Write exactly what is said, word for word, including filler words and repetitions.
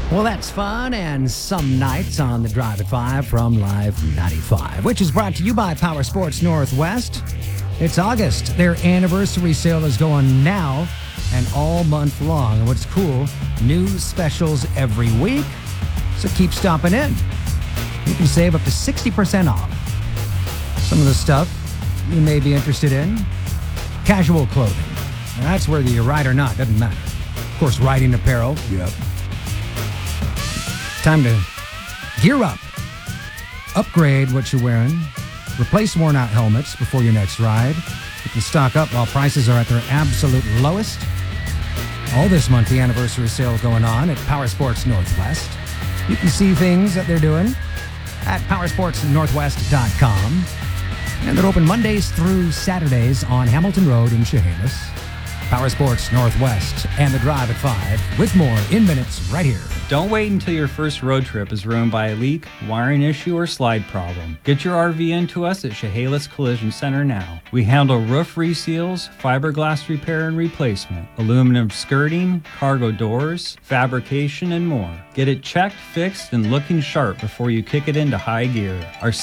Well, that's fun and some nights on the Drive at five from Live ninety-five, which is brought to you by Power Sports Northwest. It's August. Their anniversary sale is going now and all month long. And what's cool, new specials every week. So keep stopping in. You can save up to sixty percent off. Some of the stuff you may be interested in. Casual clothing. And that's whether you ride or not, doesn't matter. Of course, riding apparel. Yep. Time to gear up. Upgrade what you're wearing. Replace worn out helmets before your next ride. You can stock up while prices are at their absolute lowest. All this month, the anniversary sale going on at Power Sports Northwest. You can see things that they're doing at power sports northwest dot com. And they're open Mondays through Saturdays on Hamilton Road in Chehalis. Power Sports Northwest and the Drive at five with more in minutes right here. Don't wait until your first road trip is ruined by a leak, wiring issue, or slide problem. Get your R V into us at Chehalis Collision Center now. We handle roof reseals, fiberglass repair and replacement, aluminum skirting, cargo doors, fabrication, and more. Get it checked, fixed, and looking sharp before you kick it into high gear. Our